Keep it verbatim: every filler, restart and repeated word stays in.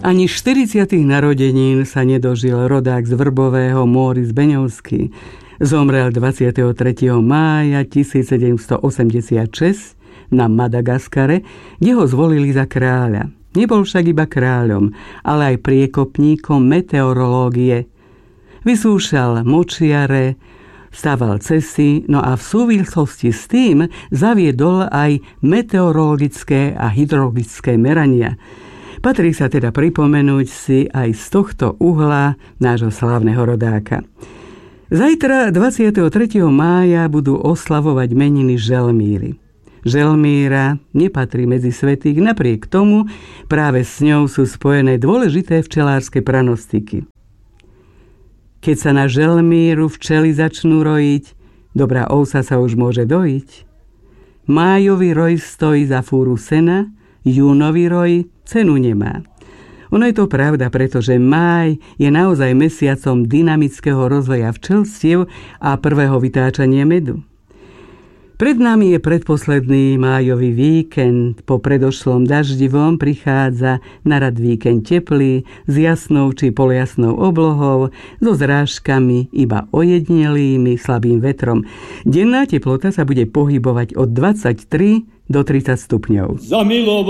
Ani štyridsiatych narodenín sa nedožil rodák z Vrbového Móris Beňovský. Zomrel dvadsiateho tretieho mája tisícsedemstoosemdesiatšesť na Madagaskare, kde ho zvolili za kráľa. Nebol však iba kráľom, ale aj priekopníkom meteorológie. Vysúšal močiare, staval cesy, no a v súvislosti s tým zaviedol aj meteorologické a hydrologické merania. Patrí sa teda pripomenúť si aj z tohto uhla nášho slávneho rodáka. Zajtra dvadsiateho tretieho mája budú oslavovať meniny Želmíry. Želmíra nepatrí medzi svätých, napriek tomu práve s ňou sú spojené dôležité včelárske pranostiky. Keď sa na Želmíru včely začnú rojiť, dobrá ovsa sa už môže dojiť. Májový roj stojí za fúru sena, júnový roj cenu nemá. Ono je to pravda, pretože máj je naozaj mesiacom dynamického rozvoja včelstiev a prvého vytáčania medu. Pred nami je predposledný májový víkend. Po predošlom daždivom prichádza na rad víkend teplý, s jasnou či poljasnou oblohou, so zrážkami iba ojedinelými slabým vetrom. Denná teplota sa bude pohybovať od dvadsaťtri do tridsať stupňov.